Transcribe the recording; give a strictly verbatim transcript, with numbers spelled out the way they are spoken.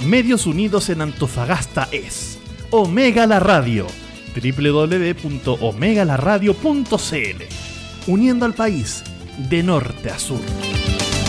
medios unidos en Antofagasta es Omega la Radio, doble u doble u doble u punto omega la radio punto c l, uniendo al país de norte a sur.